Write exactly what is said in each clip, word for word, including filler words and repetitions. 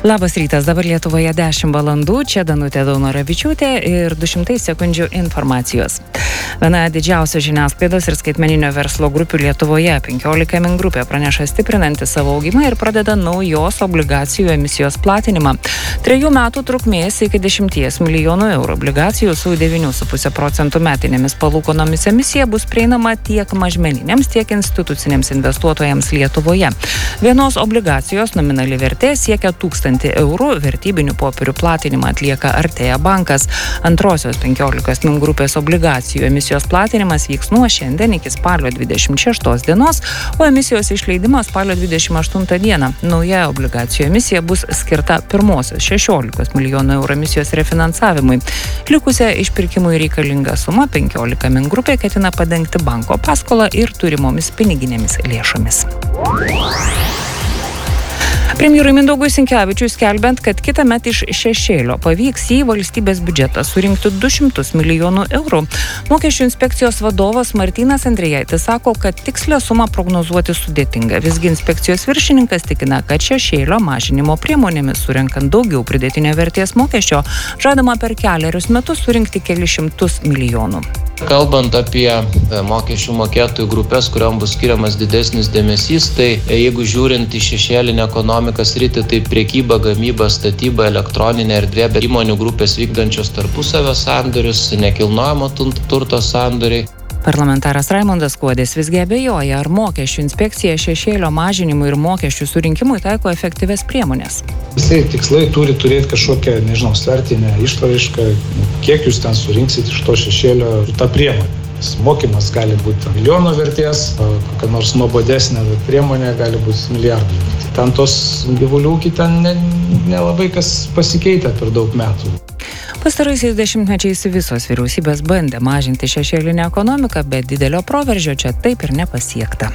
Labas rytas, dabar Lietuvoje dešimt valandų, čia Danutė Daunoravičiūtė ir du šimtai sekundžių informacijos. Viena didžiausių žiniasklaidos ir skaitmeninio verslo grupių Lietuvoje, penkiolika min grupė, praneša stiprinanti savo augimą ir pradeda naujos obligacijų emisijos platinimą. Trejų metų trukmės iki dešimties milijonų eurų obligacijų su devynių su puse procentų metinėmis palūkanomis emisija bus prieinama tiek mažmeniniams, tiek instituciniams investuotojams Lietuvoje. Vienos obligacijos nominali vertė siekia tūkstantį eurų, vertybinių popierių platinimą atlieka Artea bankas. Antrosios penkiolikos min grupės obligacijų emisijos platinimas vyks nuo šiandien iki spalio dvidešimt šeštos dienos, o emisijos išleidimas spalio dvidešimt aštuntą dieną. Nauja obligacijų emisija bus skirta pirmosios šešiolikos milijonų eurų emisijos refinansavimui. Likusią išpirkimui reikalingą sumą penkiolika min grupė ketina padengti banko paskolą ir turimomis piniginėmis lėšomis. Premjerui Mindaugui Sinkevičiui skelbiant, kad kitąmet iš šešėlio pavyks į valstybės biudžetą surinkti du šimtus milijonų eurų. Mokesčių inspekcijos vadovas Martynas Andrijaitis sako, kad tikslę sumą prognozuoti sudėtinga. Visgi inspekcijos viršininkas tikina, kad šešėlio mažinimo priemonėmis surenkant daugiau pridėtinio vertės mokesčio, žadama per keliarius metus surinkti keli šimtus milijonų. Kalbant apie mokesčių mokėtojų grupės, kuriom bus skiriamas didesnis dėmesys, tai jeigu žiūrint į šešėlinę ekonomiką sritį, tai prekyba, gamyba, statyba, elektroninė erdvė, bet įmonių grupės vykdančios tarpusavio sandorius, nekilnojamo turto sandoriai. Parlamentaras Raimondas Kuodis visgi abejoja, ar mokesčių inspekcija šešėlio mažinimui ir mokesčių surinkimui taiko efektyvias priemonės. Visi tikslai turi turėti kažkokią, nežinau, svertinę išraišką, kiek jūs ten surinksit iš to šešėlio tą priemonę. Mokymas gali būti milijono vertės, kokia nors nuobodesnė priemonė gali būti milijardų. Ten tos gyvulių ūkiai ten nelabai ne kas pasikeitė per daug metų. Pastaraisiais dešimtmečiais visos vyriausybės bandė mažinti šešėlinę ekonomiką, bet didelio proveržio čia taip ir nepasiekta.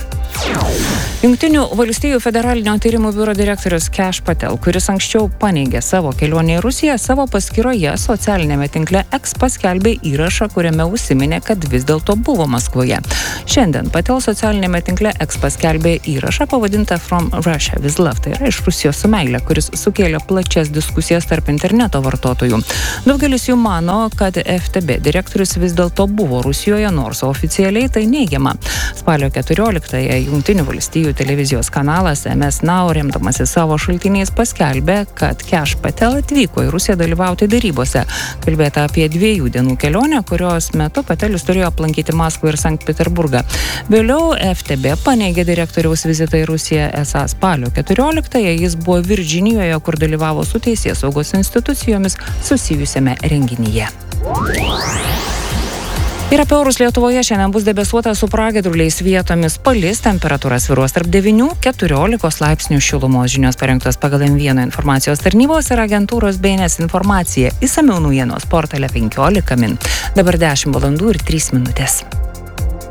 Jungtinių valstijų federalinio tyrimų biuro direktorius Kash Patel, kuris anksčiau paneigė savo kelionę į Rusiją, savo paskyroje socialinėme tinkle X paskelbė įrašą, kuriame užsiminė, kad vis dėlto buvo Maskvoje. Šiandien Patel socialinėme tinkle X paskelbė įrašą pavadintą From Russia with Love, tai yra iš Rusijos su meile, kuris sukėlė plačias diskusijas tarp interneto vartotojų. Daugelis jų mano, kad F T B direktorius vis dėlto buvo Rusijoje, nors oficialiai tai neigiama. Spalio keturioliktąją Jungtinių valstijų televizijos kanalas M S Now, remdamasi savo šaltiniais, paskelbė, kad Kash Patel atvyko į Rusiją dalyvauti derybose. Kalbėta apie dviejų dienų kelionę, kurios metu Patelis turėjo aplankyti Maskvą ir Sankt Peterburgą. Vėliau F T B paneigė direktoriaus vizitą į Rusiją, esą spalio keturioliktąją jis buvo Virdžinijoje, kur dalyvavo su teisėsaugos institucijomis susijusiame renginyje. Ir apie orus Lietuvoje šiandien bus debesuota su pragiedruliais, vietomis palis, temperatūra svyruos tarp devynių iki keturiolikos laipsnių šilumos. Žinios parengtos pagal M vieną informacijos tarnybos ir agentūros B N S informacija. Išsamiau naujienos portale penkiolika min. Dabar dešimt valandų ir trys minutės.